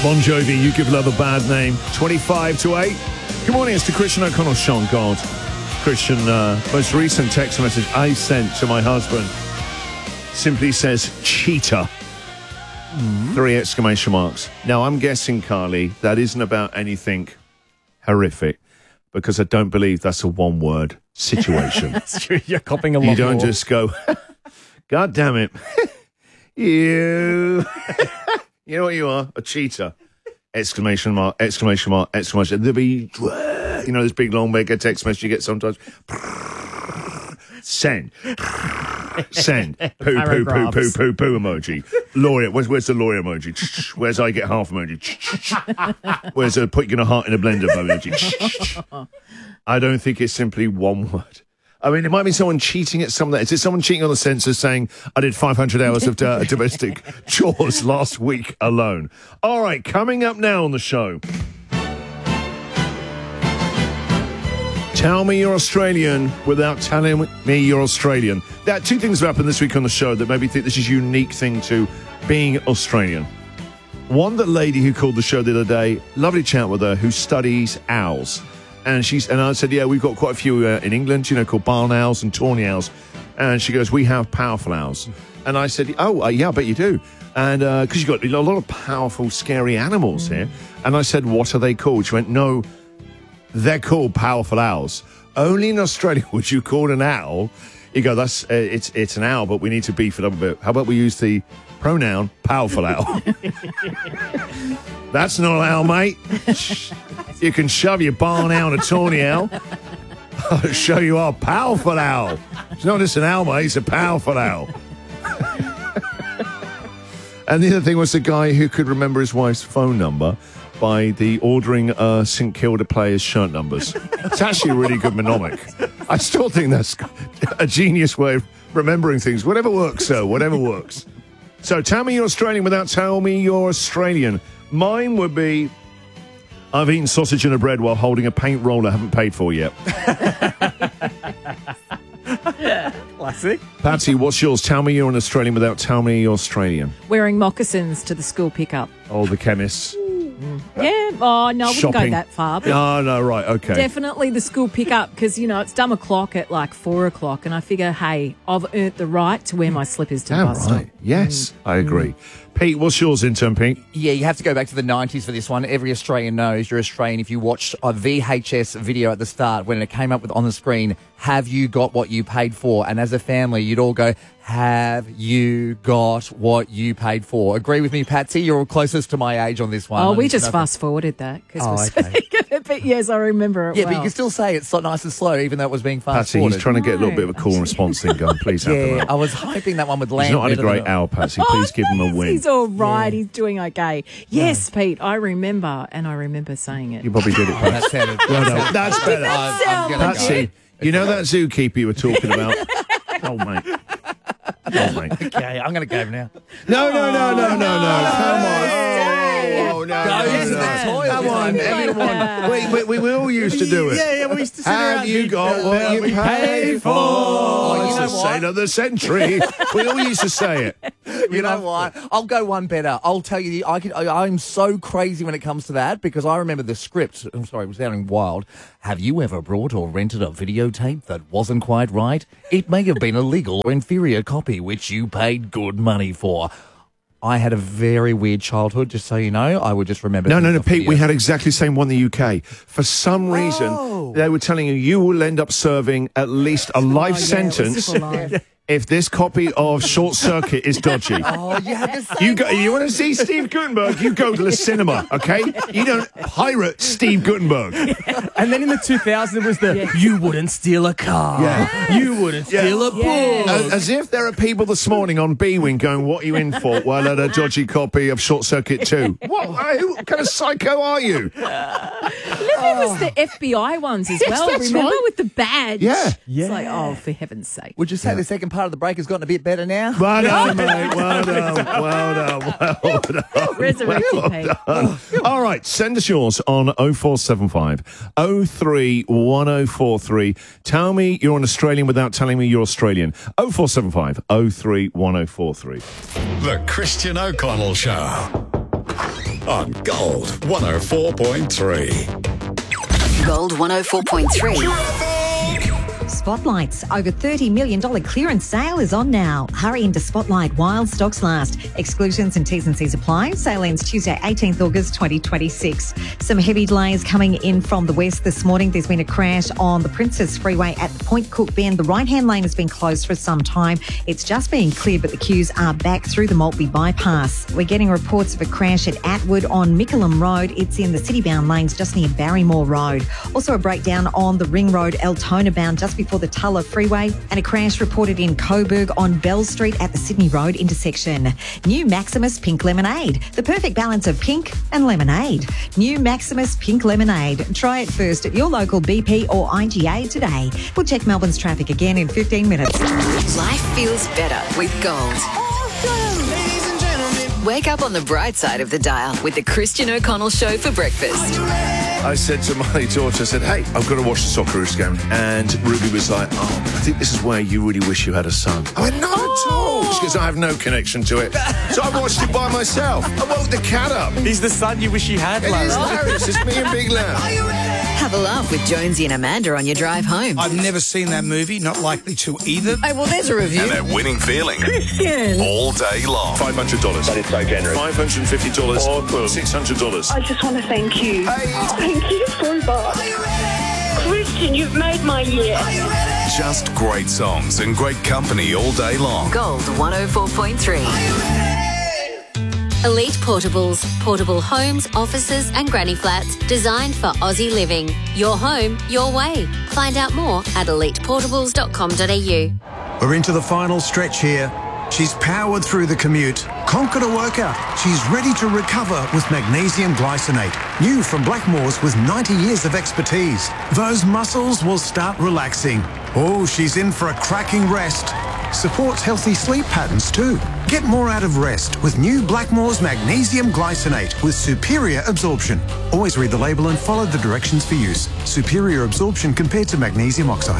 Bon Jovi, You Give Love a Bad Name. 25 to 8. Good morning, it's the Christian O'Connell Show on God. Christian, most recent text message I sent to my husband simply says, cheater. 3 exclamation marks. Now, I'm guessing, Carly, that isn't about anything horrific, because I don't believe that's a one-word situation. That's true. You're copying a lot You don't more. just go, God damn it. You know what you are? A cheater. Exclamation mark, exclamation mark, exclamation. There'll be, you know, this big long mega text message you get sometimes. Send. Send. Poo, poo, poo, poo, poo, poo emoji. Lawyer. Where's the lawyer emoji? Where's I get half emoji? Where's the put you in a heart in a blender emoji? I don't think it's simply one word. I mean, it might be someone cheating at something. Is it someone cheating on the census saying, I did 500 hours of domestic chores last week alone? All right, coming up now on the show. Tell me you're Australian without telling me you're Australian. There are 2 things that happened this week on the show that made me think this is a unique thing to being Australian. One, the lady who called the show the other day, lovely chat with her, who studies owls. And I said, yeah, we've got quite a few in England, you know, called barn owls and tawny owls. And she goes, we have powerful owls. And I said, yeah, I bet you do. And because you've got a lot of powerful, scary animals here. And I said, what are they called? She went, no, they're called powerful owls. Only in Australia would you call an owl. You go, that's it's an owl, but we need to beef it up a bit. How about we use the pronoun powerful owl? That's not an owl, mate. You can shove your barn owl and a tawny owl. I'll show you our powerful owl. It's not just an owl, mate. It's a powerful owl. And the other thing was the guy who could remember his wife's phone number by the ordering St Kilda players' shirt numbers. It's actually a really good mnemonic. I still think that's a genius way of remembering things. Whatever works, sir. Whatever works. So tell me you're Australian without telling me you're Australian. Mine would be, I've eaten sausage and a bread while holding a paint roller I haven't paid for yet. Classic. Patsy, what's yours? Tell me you're an Australian without telling me you're Australian. Wearing moccasins to the school pickup. Oh, the chemists. Yeah. Oh, no, I wouldn't go Shopping. that far. But No, right, okay. definitely the school pickup because, you know, it's dumb o'clock at like 4 o'clock and I figure, hey, I've earned the right to wear my slippers to the Damn bus stop. right. Yes, I agree. Pete, what's yours, intern Pete? Yeah, you have to go back to the 90s for this one. Every Australian knows you're Australian if you watched a VHS video at the start when it came up with on the screen, have you got what you paid for? And as a family, you'd all go, have you got what you paid for? Agree with me, Patsy? You're closest to my age on this one. Oh, we just fast-forwarded that because we're so thick of it. But yes, I remember it Yeah, well. but you can still say it's so nice and slow, even though it was being Patsy, fast-forwarded. he's trying to get a little bit of a cool response thing going. Please help him Yeah, out. I was hoping that one would land. He's not had a better great than owl, Patsy. Please give him a win. He's all right. He's doing okay. Yes, Pete, I remember, and I remember saying it. You probably did it, That Patsy. sounded. Well done. That's better. I'm gonna Patsy, go. you know that zookeeper you were talking about? Oh, mate. Oh, mate. Okay, I'm going to go now. No. Come on. Oh, no. Go to the toilet. Come on, everyone. We all used to do it. Yeah, we used to sit Have around you and got what you paid for? Oh, It's you know the what? saint of the century. We all used to say it. You know what? I'll go one better. I'll tell you, I'm so crazy when it comes to that because I remember the script. I'm sorry, it was sounding wild. Have you ever brought or rented a videotape that wasn't quite right? It may have been a legal or inferior copy which you paid good money for. I had a very weird childhood, just so you know. I would just remember. No, Pete, we had exactly the same one in the UK. For some reason, they were telling you will end up serving at least a life sentence if this copy of Short Circuit is dodgy. Oh, you had the same You want to see Steve Guttenberg? You go to the cinema, okay? You don't pirate Steve Guttenberg. And then in the 2000s, it was the you wouldn't steal a car. Yeah. You wouldn't steal a book. As if there are people this morning on B-Wing going, what are you in for? Well, at a dodgy copy of Short Circuit 2. What kind of psycho are you? There was the FBI ones as well, that's remember, right. with the badge? Yeah. It's like, oh, for heaven's sake. Would you say the second part of the break has gotten a bit better now? Well done, mate. Well done. Resurrected Pete. All right, send us yours on 0475 03 1043. Tell me you're an Australian without telling me you're Australian. 0475 03 1043. The Christian O'Connell Show. on Gold 104.3. Gold 104.3. Spotlight's over $30 million clearance sale is on now. Hurry into Spotlight while stocks last. Exclusions and T's and C's apply. Sale ends Tuesday, 18th August 2026. Some heavy delays coming in from the west this morning. There's been a crash on the Princess Freeway at the Point Cook Bend. The right-hand lane has been closed for some time. It's just being cleared, but the queues are back through the Maltby bypass. We're getting reports of a crash at Atwood on Mickleham Road. It's in the city-bound lanes just near Barrymore Road. Also a breakdown on the Ring Road, Altona bound just before the Tulla Freeway, and a crash reported in Coburg on Bell Street at the Sydney Road intersection. New Maximus Pink Lemonade, the perfect balance of pink and lemonade. New Maximus Pink Lemonade. Try it first at your local BP or IGA today. We'll check Melbourne's traffic again in 15 minutes. Life feels better with Gold. Wake up on the bright side of the dial with the Christian O'Connell Show for breakfast. I said to my daughter, I said, hey, I've got to watch the Socceroos game. And Ruby was like, oh, I think this is where you really wish you had a son. I went, not at all. She goes, I have no connection to it. So I watched it by myself. I woke the cat up. He's the son you wish you had, It Lara. is hilarious. It's me and Big Lam. Have a laugh with Jonesy and Amanda on your drive home. I've never seen that movie, not likely to either. Oh, well, there's a review. And that winning feeling. Christian. All day long. $500. That is so generous. $550. Awesome. $600. I just want to thank you. Hey. Thank you so much. Christian, you've made my year. Just great songs and great company all day long. Gold 104.3. Elite Portables. Portable homes, offices and granny flats designed for Aussie living. Your home, your way. Find out more at eliteportables.com.au. We're into the final stretch here. She's powered through the commute, conquered a workout. She's ready to recover with magnesium glycinate. New from Blackmores with 90 years of expertise. Those muscles will start relaxing. Oh, she's in for a cracking rest. Supports healthy sleep patterns too. Get more out of rest with new Blackmores magnesium glycinate with superior absorption. Always read the label and follow the directions for use. Superior absorption compared to magnesium oxide.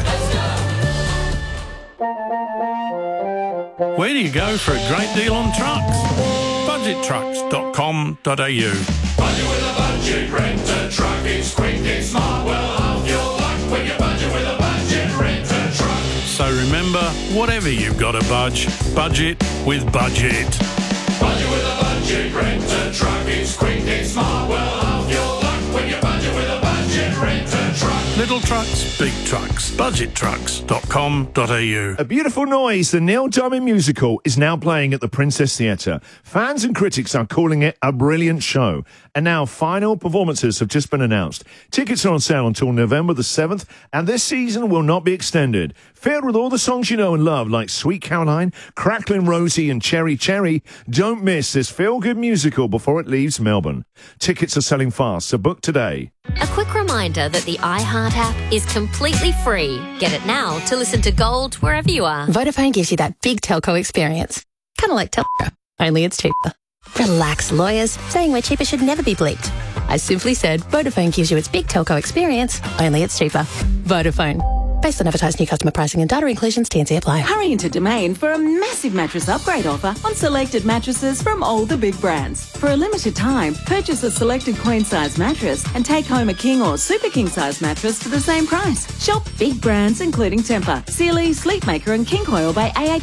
Where do you go for a great deal on trucks? Budgettrucks.com.au. Budget with a budget, rent a truck. It's quick, it's smart, well off your luck. When you budget with a budget, rent a truck. So remember, whatever you've got to budget with Budget. Budget with a budget, rent a truck. It's quick, it's smart, well off your luck. When you budget with a budget, rent a truck. Little trucks, big trucks. Budgettrucks.com.au. A Beautiful Noise, the Neil Diamond musical, is now playing at the Princess Theatre. Fans and critics are calling it a brilliant show. And now final performances have just been announced. Tickets are on sale until November the 7th, and this season will not be extended. Filled with all the songs you know and love, like Sweet Caroline, Cracklin' Rosie and Cherry Cherry, don't miss this feel-good musical before it leaves Melbourne. Tickets are selling fast, so book today. A quick reminder that the iHeart app is completely free. Get it now to listen to Gold wherever you are. Vodafone gives you that big telco experience. Kind of like telco, only it's cheaper. Relax, lawyers. Saying we're cheaper should never be bleeped. I simply said Vodafone gives you its big telco experience, only it's cheaper. Vodafone. Based on advertised new customer pricing and data inclusions, T&C apply. Hurry into Domain for a massive mattress upgrade offer on selected mattresses from all the big brands. For a limited time, purchase a selected queen-size mattress and take home a king or super king-size mattress for the same price. Shop big brands including Tempur, Sealy, Sleepmaker and King Coil by AH